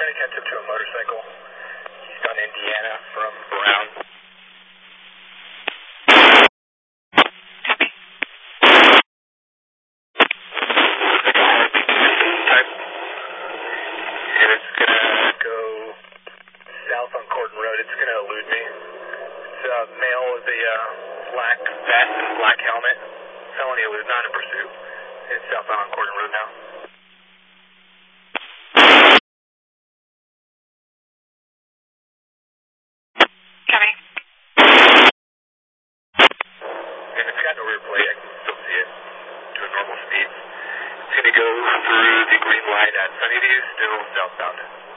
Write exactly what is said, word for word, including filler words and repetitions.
to catch up to a motorcycle. He's on Indiana from Brown. Type. And it's going to go south on Corden Road. It's going to elude me. It's a male with a uh, black vest and black helmet. Felony was not in pursuit. It's southbound on Corden Road now. Coming. And it's got no rear plate. I can still see it doing normal speeds. It's going to go through the green light at Sunnyview, still southbound.